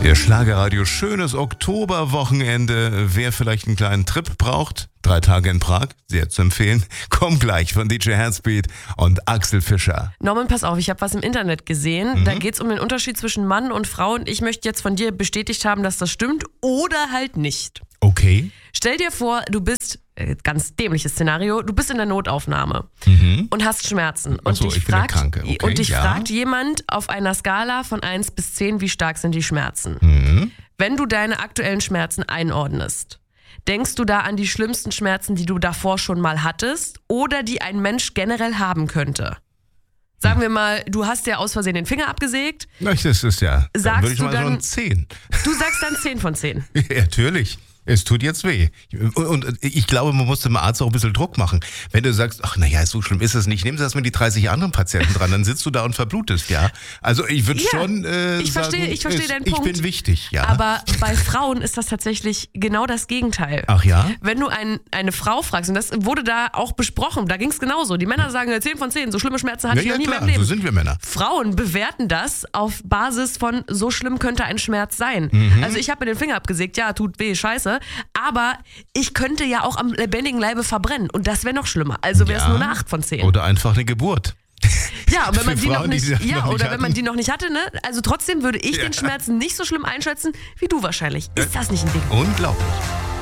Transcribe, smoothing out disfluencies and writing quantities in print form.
Ihr Schlagerradio schönes Oktoberwochenende. Wer vielleicht einen kleinen Trip braucht, 3 Tage in Prag, sehr zu empfehlen. Komm gleich von DJ Herzbeat und Axel Fischer. Norman, pass auf, ich habe was im Internet gesehen. Da geht es um den Unterschied zwischen Mann und Frau und ich möchte jetzt von dir bestätigt haben, dass das stimmt oder halt nicht. Okay. Stell dir vor, du bist, ganz dämliches Szenario, du bist in der Notaufnahme und hast Schmerzen. Und Ach so, ich bin der Kranke. Okay, und dich ja. fragt jemand auf einer Skala von 1 bis 10, wie stark sind die Schmerzen? Wenn du deine aktuellen Schmerzen einordnest, denkst du da an die schlimmsten Schmerzen, die du davor schon mal hattest oder die ein Mensch generell haben könnte? Sagen wir mal, du hast ja aus Versehen den Finger abgesägt. Das ist ja, dann würde ich mal so dann- ein 10. Du sagst dann 10 von 10. Ja, natürlich. Es tut jetzt weh. Und ich glaube, man muss dem Arzt auch ein bisschen Druck machen. Wenn du sagst, ach naja, so schlimm ist es nicht, nimmst du erstmal die 30 anderen Patienten dran, dann sitzt du da und verblutest, ja. Also ich würde schon ich sagen, verstehe deinen Punkt. Ich bin wichtig, ja. Aber bei Frauen ist das tatsächlich genau das Gegenteil. Ach ja? Wenn du eine Frau fragst, und das wurde da auch besprochen, da ging es genauso. Die Männer sagen 10 von 10, so schlimme Schmerzen hatte ich noch nie in meinem Leben. So sind wir Männer. Frauen bewerten das auf Basis von, so schlimm könnte ein Schmerz sein. Also ich habe mir den Finger abgesägt, ja, tut weh, scheiße. Aber ich könnte ja auch am lebendigen Leibe verbrennen und das wäre noch schlimmer. Also wäre es nur eine 8 von 10. Oder einfach eine Geburt. Ja, und wenn man Für die noch Frauen, nicht, die sie noch nicht wenn man hatten. die noch nicht hatte, ne? Also trotzdem würde ich den Schmerzen nicht so schlimm einschätzen wie du wahrscheinlich. Ist das nicht ein Ding? Unglaublich.